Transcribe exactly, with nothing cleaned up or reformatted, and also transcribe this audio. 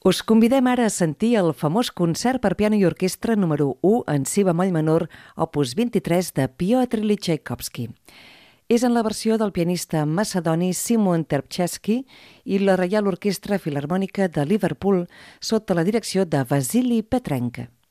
Us convidem ara a sentir el famós concert per piano i orquestra número u en si bemoll menor, opus vint-i-tres de Piotr Txaikovski. És en la versió del pianista macedoni Simon Terpchevski i la Reial Orquestra Filharmònica de Liverpool sota la direcció de Vasily Petrenka.